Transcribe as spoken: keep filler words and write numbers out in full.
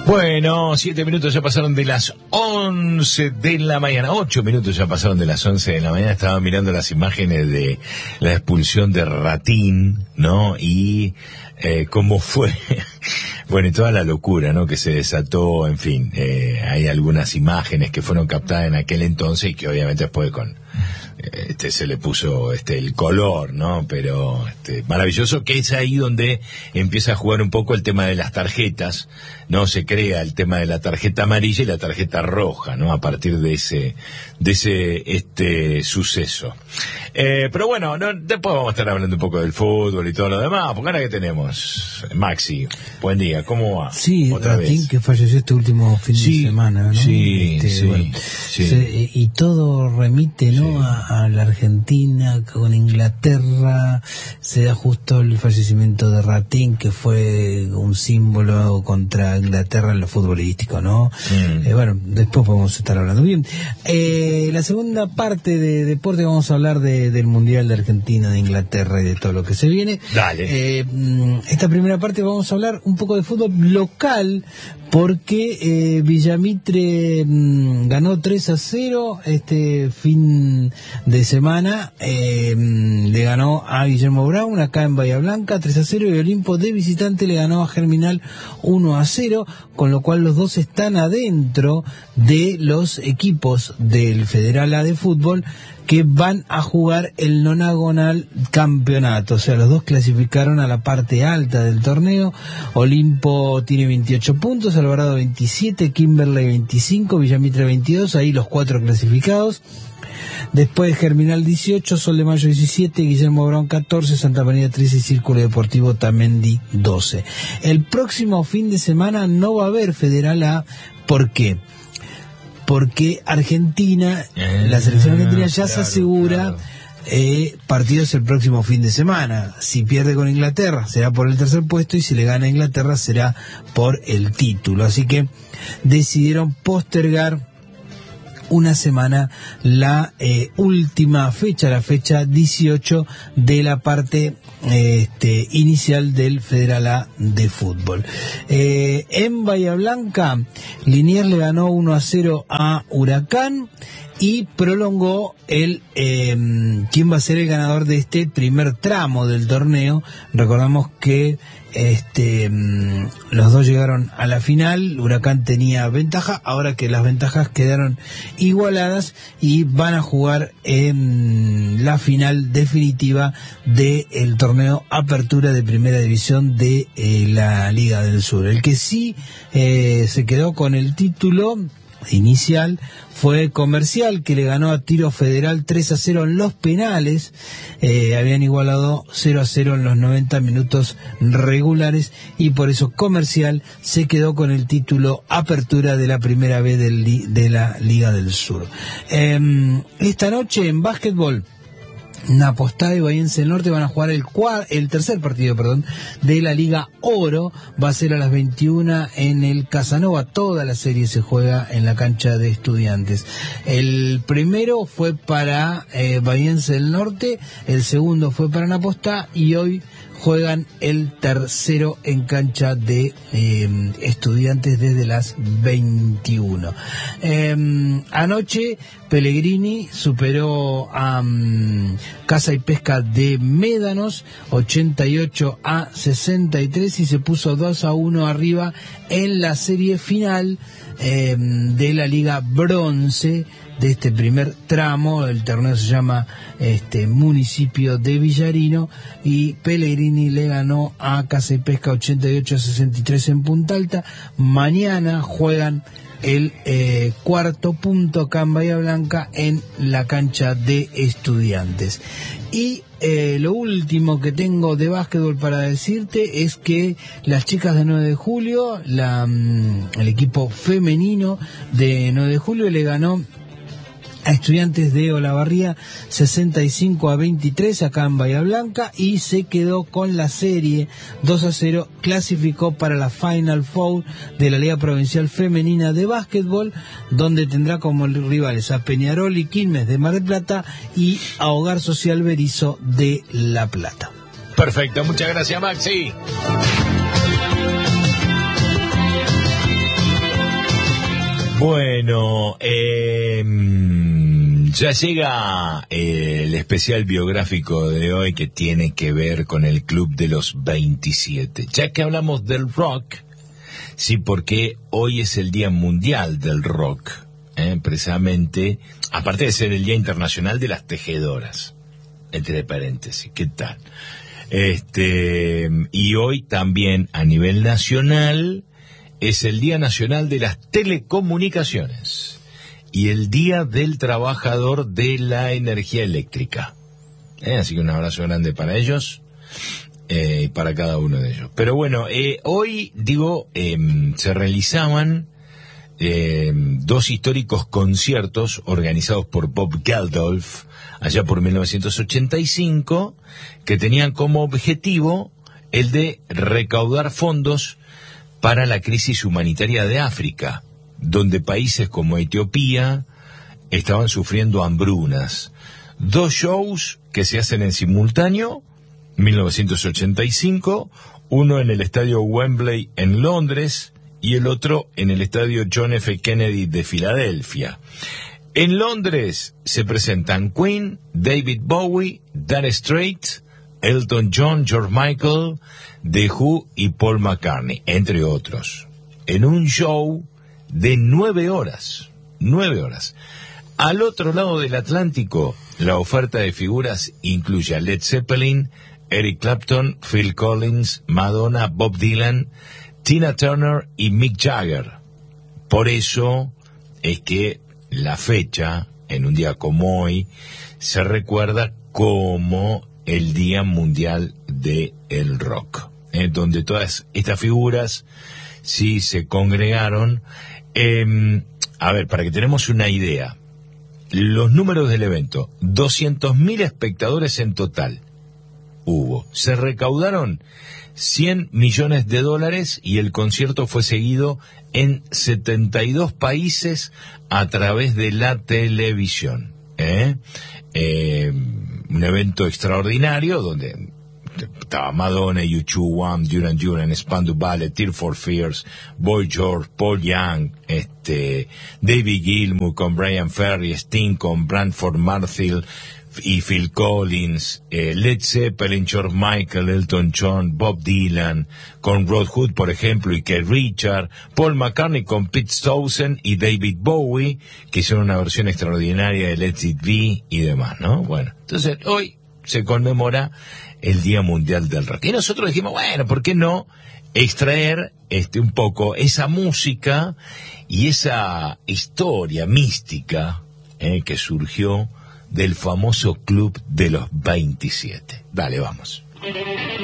Bueno, siete minutos ya pasaron de las once de la mañana, ocho minutos ya pasaron de las once de la mañana. Estaba mirando las imágenes de la expulsión de Ratín, ¿no? Y eh, cómo fue, bueno, y toda la locura, ¿no? Que se desató, en fin, eh, hay algunas imágenes que fueron captadas en aquel entonces y que obviamente después con este se le puso este el color, ¿no? Pero este maravilloso, que es ahí donde empieza a jugar un poco el tema de las tarjetas, ¿no? Se crea el tema de la tarjeta amarilla y la tarjeta roja, ¿no? A partir de ese de ese este suceso. Eh, pero bueno, no, después vamos a estar hablando un poco del fútbol y todo lo demás, porque ahora que tenemos, Maxi, buen día, ¿cómo va? Sí, otra Ratín, vez que falleció este último fin sí, de semana, ¿no? Sí, este, sí, bueno, sí. Se, y todo remite, ¿no? Sí. A, a la Argentina con Inglaterra. Se da justo el fallecimiento de Ratín, que fue un símbolo contra Inglaterra en lo futbolístico, ¿no? Mm. Eh, bueno, después podemos estar hablando. Bien, eh, la segunda parte de deporte vamos a hablar de, del Mundial de Argentina, de Inglaterra y de todo lo que se viene. Dale. Eh, esta primera parte vamos a hablar un poco de fútbol local, porque eh, Villamitre mmm, ganó tres a cero este fin de semana, eh, le ganó a Guillermo Brown acá en Bahía Blanca tres a cero, y Olimpo de visitante le ganó a Germinal uno a cero, con lo cual los dos están adentro de los equipos del Federal A de fútbol que van a jugar el nonagonal campeonato. O sea, los dos clasificaron a la parte alta del torneo. Olimpo tiene veintiocho puntos, Alvarado veintisiete, Kimberley veinticinco, Villamitre veintidós, ahí los cuatro clasificados. Después Germinal dieciocho, Sol de Mayo diecisiete, Guillermo Brown catorce, Santa María trece y Círculo Deportivo Tamendi doce. El próximo fin de semana no va a haber Federal A. ¿Por qué? Porque Argentina, eh, la selección argentina ya claro, se asegura claro. eh, partidos el próximo fin de semana. Si pierde con Inglaterra será por el tercer puesto, y si le gana a Inglaterra será por el título. Así que decidieron postergar una semana la eh, última fecha, la fecha dieciocho de la parte eh, este, inicial del Federal A de fútbol. Eh, en Bahía Blanca, Liniers le ganó uno a cero a Huracán y prolongó el eh, quién va a ser el ganador de este primer tramo del torneo. Recordamos que este los dos llegaron a la final. Huracán tenía ventaja, ahora que las ventajas quedaron igualadas y van a jugar en la final definitiva del torneo Apertura de Primera División de eh, la Liga del Sur. El que sí eh, se quedó con el título inicial fue Comercial, que le ganó a Tiro Federal tres a cero en los penales. Eh, habían igualado cero a cero en los noventa minutos regulares, y por eso Comercial se quedó con el título Apertura de la Primera B del, de la Liga del Sur. Eh, esta noche en básquetbol, Napostá y Bahiense del Norte van a jugar el cuar, el tercer partido, perdón, de la Liga Oro. Va a ser a las veintiuna en el Casanova. Toda la serie se juega en la cancha de Estudiantes. El primero fue para eh, Bahiense del Norte, el segundo fue para Napostá, y hoy juegan el tercero en cancha de eh, Estudiantes desde las veintiuna. Eh, anoche Pellegrini superó a um, Caza y Pesca de Médanos ochenta y ocho a sesenta y tres, y se puso dos a uno arriba en la serie final eh, de la Liga Bronce de este primer tramo. El torneo se llama este Municipio de Villarino, y Pellegrini le ganó a Caza y Pesca ochenta y ocho a sesenta y tres en Punta Alta. Mañana juegan el eh, cuarto punto acá en Bahía Blanca en la cancha de Estudiantes. Y eh, lo último que tengo de básquetbol para decirte es que las chicas de nueve de julio, la, el equipo femenino de nueve de julio le ganó a Estudiantes de Olavarría sesenta y cinco a veintitrés acá en Bahía Blanca, y se quedó con la serie dos a cero, clasificó para la Final Four de la Liga Provincial Femenina de Básquetbol, donde tendrá como rivales a Peñarol y Quilmes de Mar del Plata y a Hogar Social Berizo de La Plata. Perfecto, muchas gracias, Maxi. Bueno, eh, ya llega eh, el especial biográfico de hoy que tiene que ver con el Club de los veintisiete. Ya que hablamos del rock, sí, porque hoy es el Día Mundial del Rock, eh, precisamente, aparte de ser el Día Internacional de las Tejedoras, entre paréntesis, ¿qué tal? Este, y hoy también a nivel nacional es el Día Nacional de las Telecomunicaciones y el Día del Trabajador de la Energía Eléctrica. Eh, así que un abrazo grande para ellos eh, y para cada uno de ellos. Pero bueno, eh, hoy, digo, eh, se realizaban eh, dos históricos conciertos organizados por Bob Geldof allá por mil novecientos ochenta y cinco, que tenían como objetivo el de recaudar fondos para la crisis humanitaria de África, donde países como Etiopía estaban sufriendo hambrunas. Dos shows que se hacen en simultáneo, mil novecientos ochenta y cinco, uno en el estadio Wembley en Londres y el otro en el estadio John F. Kennedy de Filadelfia. En Londres se presentan Queen, David Bowie, Dire Straits, Elton John, George Michael, The Who y Paul McCartney, entre otros, en un show de nueve horas, nueve horas. Al otro lado del Atlántico, la oferta de figuras incluye a Led Zeppelin, Eric Clapton, Phil Collins, Madonna, Bob Dylan, Tina Turner y Mick Jagger. Por eso es que la fecha, en un día como hoy, se recuerda como el Día Mundial del Rock, eh, donde todas estas figuras sí se congregaron. Eh, a ver, para que tenemos una idea, los números del evento, doscientos mil espectadores en total hubo. Se recaudaron cien millones de dólares y el concierto fue seguido en setenta y dos países a través de la televisión. ¿eh? Eh, un evento extraordinario donde estaba Madonna, U dos, Wham, Duran Duran, Spandau Ballet, Tears for Fears, Boy George, Paul Young, este, David Gilmour con Brian Ferry, Sting con Branford Marthil y Phil Collins, eh, Led Zeppelin, George Michael, Elton John, Bob Dylan, con Rod Hood, por ejemplo, y Keith Richards, Paul McCartney con Pete Townshend y David Bowie, que hicieron una versión extraordinaria de Let It Be y demás, ¿no? Bueno, entonces hoy se conmemora el Día Mundial del Rock. Y nosotros dijimos, bueno, ¿por qué no extraer este un poco esa música y esa historia mística eh, que surgió del famoso Club de los veintisiete? Dale, vamos.